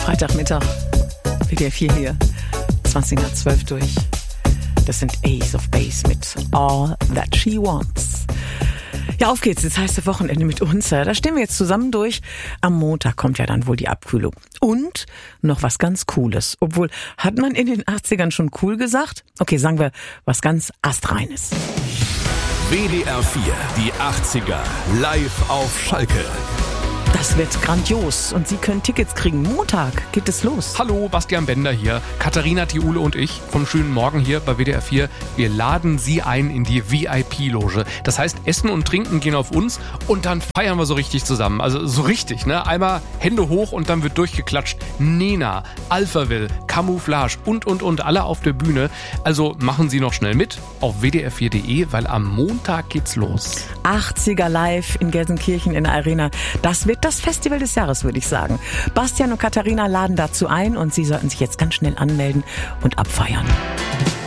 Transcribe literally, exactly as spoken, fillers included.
Freitagmittag, W D R vier hier, zwanzig nach zwölf durch. Das sind Ace of Base mit All That She Wants. Ja, auf geht's, das heißt Wochenende mit uns. Da stehen wir jetzt zusammen durch. Am Montag kommt ja dann wohl die Abkühlung. Und noch was ganz Cooles. Obwohl, hat man in den achtzigern schon cool gesagt? Okay, sagen wir was ganz Astreines. W D R vier, die achtziger, live auf Schalke. Das wird grandios und Sie können Tickets kriegen. Montag geht es los. Hallo, Bastian Bender hier. Katharina Thiule und ich vom schönen Morgen hier bei W D R vier. Wir laden Sie ein in die V I P-Loge. Das heißt, Essen und Trinken gehen auf uns und dann feiern wir so richtig zusammen. Also so richtig, ne? Einmal Hände hoch und dann wird durchgeklatscht. Nena, Alphaville, Camouflage und, und, und, alle auf der Bühne. Also machen Sie noch schnell mit auf w d r vier punkt de, weil am Montag geht's los. achtziger live in Gelsenkirchen in der Arena. Das wird das Festival des Jahres, würde ich sagen. Bastian und Katharina laden dazu ein und Sie sollten sich jetzt ganz schnell anmelden und abfeiern.